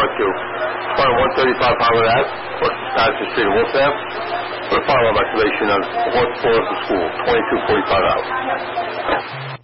part two. Final 135 Harvard Ave, Madison Street in Waltham. For the final observation of Horse School, 2245 out.